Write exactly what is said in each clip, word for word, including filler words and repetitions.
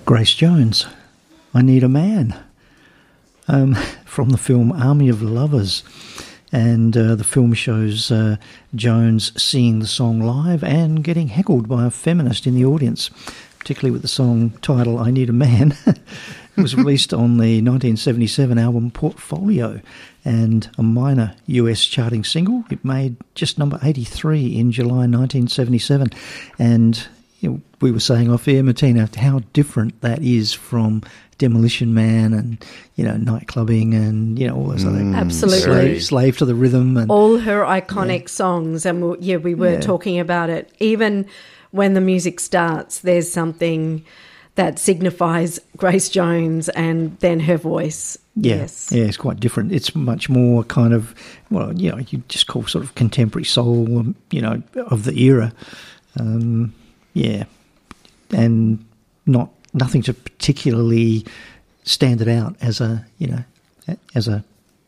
Grace Jones, I Need a Man, um, from the film Army of Lovers. And uh, the film shows uh, Jones singing the song live and getting heckled by a feminist in the audience, particularly with the song title I Need a Man. It was released on the nineteen seventy-seven album Portfolio and a minor U S charting single. It made just number eighty-three in July nineteen seventy-seven. And you know, we were saying off air, Martina, how different that is from Demolition Man and, you know, night clubbing and, you know, all those other Mm, Absolutely. slave, slave to the rhythm. And all her iconic yeah. songs. And we, yeah, we were Yeah. talking about it. Even when the music starts, there's something that signifies Grace Jones and then her voice. Yeah, Yes. yeah, it's quite different. It's much more kind of, well, you know, you just call sort of contemporary soul, um, you know, of the era. Um, yeah, and not nothing to particularly stand it out as a, you know, as a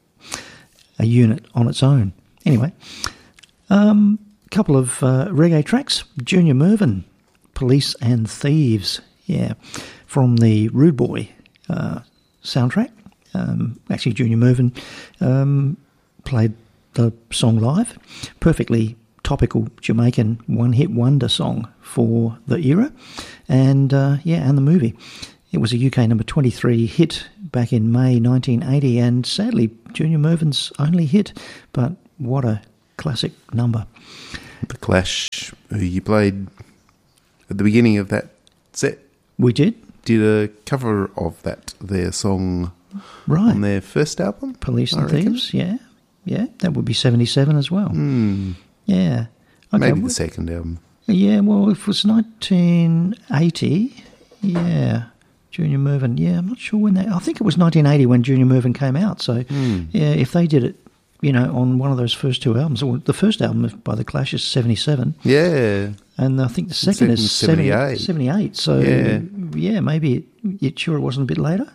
a unit on its own. Anyway, um, a couple of uh, reggae tracks. Junior Murvin, Police and Thieves. Yeah, from the Rude Boy uh, soundtrack. Um, actually, Junior Murvin um, played the song live. Perfectly topical Jamaican one-hit wonder song for the era. And, uh, yeah, and the movie. It was a U K number twenty-three hit back in May nineteen eighty, and sadly, Junior Murvin's only hit. But what a classic number. The Clash, who you played at the beginning of that set, We did. did a cover of that, their song Right. on their first album. Police I and reckon. Thieves, yeah. Yeah, that would be seventy-seven as well. Hmm. Yeah. Okay, Maybe well- the second album. Yeah, well, if it was nineteen eighty, yeah, Junior Murvin, yeah, I'm not sure when they, I think it was nineteen eighty when Junior Murvin came out, so, Mm. yeah, if they did it, you know, on one of those first two albums, or the first album by The Clash is seventy-seven, Yeah. and I think the second is second, seventy-eight. seventy-eight, so, Yeah. yeah, maybe, it, you sure it wasn't a bit later?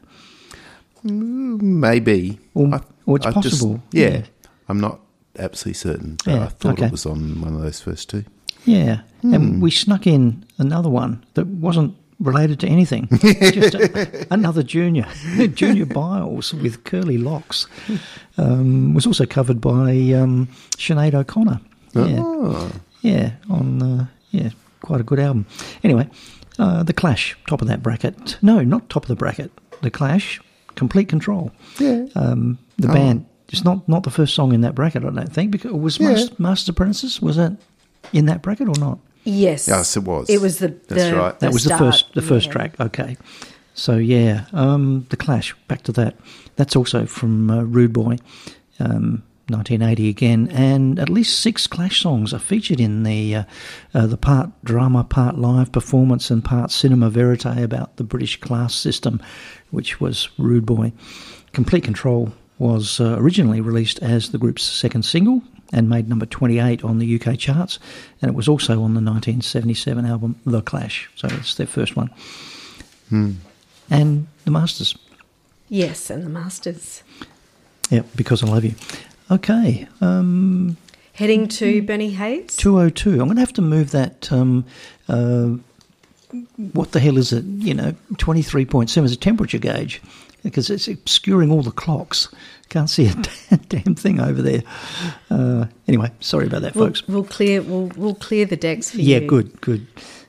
Maybe. Or, I- or it's I just- possible. yeah, yeah. I'm not absolutely certain, but Yeah, I thought okay. it was on one of those first two. Yeah, Hmm. and we snuck in another one that wasn't related to anything. Just a, another Junior, Junior Biles with curly locks. Um, was also covered by um, Sinead O'Connor. Yeah, Oh. yeah, on uh, yeah, quite a good album. Anyway, uh, The Clash, top of that bracket. No, not top of the bracket. The Clash, Complete Control. Yeah. Um, the Oh. band. It's not, not the first song in that bracket, I don't think. Because was Yeah. Master, Master Apprentices, was that in that bracket or not? Yes. Yes, it was. It was the, That's the right. That was the start, first the first yeah. track. Okay, so yeah, um, The Clash. Back to that. That's also from uh, Rude Boy, um, nineteen eighty again, and at least six Clash songs are featured in the uh, uh, the part drama, part live performance, and part cinema verite about the British class system, which was Rude Boy. Complete Control was uh, originally released as the group's second single and made number twenty-eight on the U K charts, and it was also on the nineteen seventy-seven album The Clash, so it's their first one. Hmm. And The Masters. Yes, and the Masters. Yeah, Because I Love You. Okay, um, Heading to Bernie Hayes. two oh two. I'm going to have to move that, um, uh, what the hell is it, you know, twenty-three point seven is a temperature gauge, because it's obscuring all the clocks. Can't see a damn thing over there. Uh, anyway, sorry about that, We'll, folks. we'll clear. We'll we'll clear the decks for Yeah, you. good, good.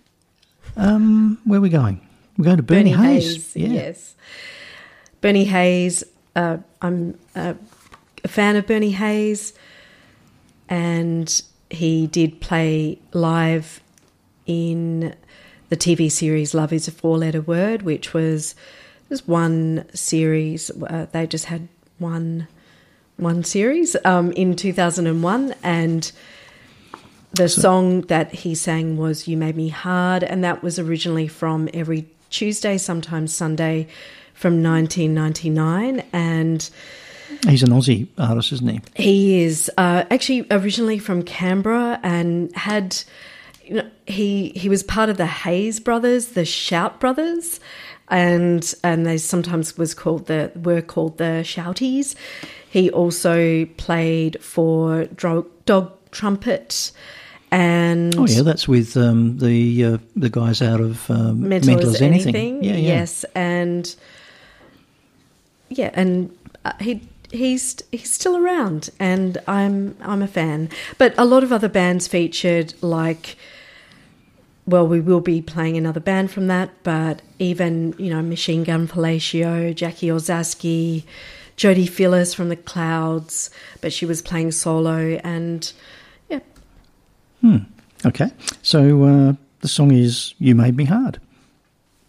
Um, where are we going? We're going to Bernie, Bernie Hayes. Hayes. Yeah. Yes. Bernie Hayes. Uh, I'm a, a fan of Bernie Hayes, and he did play live in the T V series Love Is a Four-Letter Word, which was just one series. Uh, they just had one one series um, in two thousand one, and the So- song that he sang was You Made Me Hard, and that was originally from Every Tuesday, sometimes Sunday, from nineteen ninety-nine. And He's an Aussie artist, isn't he? he is uh, actually originally from Canberra and had, you know, he he was part of the Hayes Brothers, the Shout Brothers, and and they sometimes was called the were called the Shouties. He also played for Dro- Dog Trumpet And oh yeah, that's with um, the uh, the guys out of um, Mental, Mental as, as anything. anything. Yeah, yeah. Yes, and yeah, and uh, he he's he's still around, and I'm I'm a fan. But a lot of other bands featured, like, well, we will be playing another band from that, but even, you know, Machine Gun Fellatio, Jackie Orzaski, Jodie Phillis from the Clouds, but she was playing solo, and yeah. Hmm. Okay, so uh, the song is "You Made Me Hard."